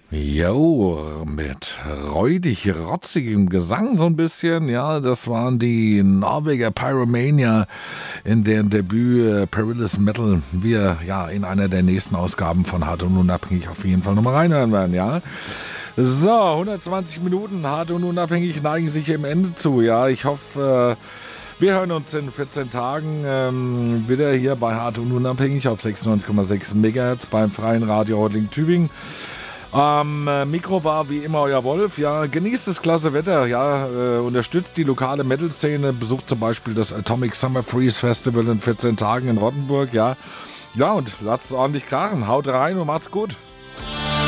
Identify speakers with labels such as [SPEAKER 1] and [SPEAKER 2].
[SPEAKER 1] Jo, mit räudig rotzigem Gesang so ein bisschen, ja, das waren die Norweger Pyromania, in deren Debüt Perilous Metal wir ja in einer der nächsten Ausgaben von Hart und Unabhängig auf jeden Fall nochmal reinhören werden, ja. So, 120 Minuten Hart und Unabhängig neigen sich im Ende zu, ja, ich hoffe, wir hören uns in 14 Tagen wieder hier bei Hart und Unabhängig auf 96,6 MHz beim Freien Radio Holding Tübingen. Am Mikro war wie immer euer Wolf. Ja, genießt das klasse Wetter. Ja, unterstützt die lokale Metal-Szene. Besucht zum Beispiel das Atomic Summer Freeze Festival in 14 Tagen in Rottenburg. Ja, und lasst es ordentlich krachen. Haut rein und macht's gut.